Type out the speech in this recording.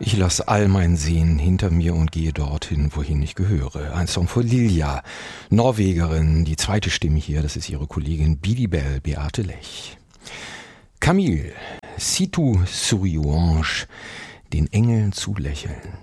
Ich lasse all mein Sehen hinter mir und gehe dorthin, wohin ich gehöre. Ein Song von Lilja, Norwegerin. Die zweite Stimme hier, das ist ihre Kollegin Bidibel Beate Lech. Camille, Si tu souriais, den Engeln zulächeln.